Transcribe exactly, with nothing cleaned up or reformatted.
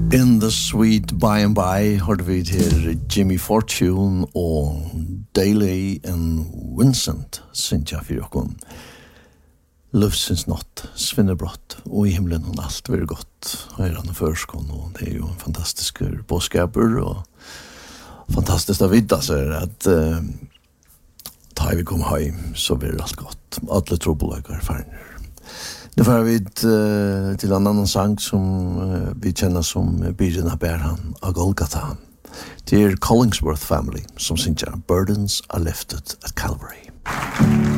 In the Sweet By and By hørte vi til Jimmy Fortune og Daly and Vincent synes jeg for jokken. Løvsens natt, svinnebrott, og i himmelen og alt vil godt. Høyre han førskånd, og det er jo en fantastisk bådskaper, og fantastisk å vite seg at uh, da vi kommer hjem, så blir det alt godt. Alle trobolager er ferdig. Det var vi uh, til en annan sang som uh, vi kjenner som Byrjen av Bærhan av Golgata. Det er Collingsworth Family som synger Burdens are lifted at Calvary.